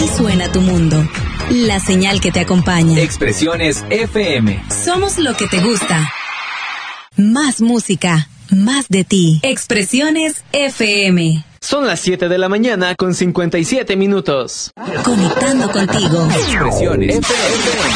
Así suena tu mundo. La señal que te acompaña. Expresiones FM. Somos lo que te gusta. Más música, más de ti. Expresiones FM. Son las 7 de la mañana con 57 minutos. Conectando contigo. Expresiones FM.